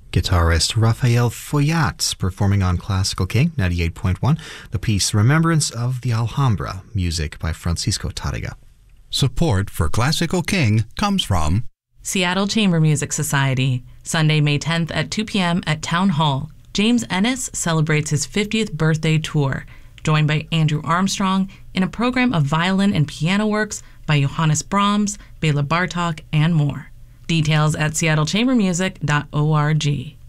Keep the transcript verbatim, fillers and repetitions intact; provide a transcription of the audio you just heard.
Guitarist Raphael Foyat performing on Classical King ninety-eight point one, the piece Remembrance of the Alhambra, music by Francisco Tárrega. Support for Classical King comes from Seattle Chamber Music Society, Sunday, May tenth at two p.m. at Town Hall. James Ennis celebrates his fiftieth birthday tour, joined by Andrew Armstrong in a program of violin and piano works by Johannes Brahms, Bela Bartok, and more. Details at seattle chamber music dot org.